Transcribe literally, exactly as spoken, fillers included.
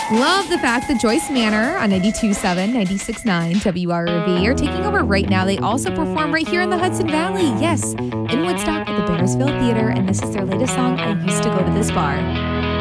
Love the fact that Joyce Manor on ninety-two point seven, ninety-six point nine W R V are taking over right now. They also perform right here in the Hudson Valley. Yes, in Woodstock at the Bearsville Theater. And this is their latest song, I Used to Go to This Bar.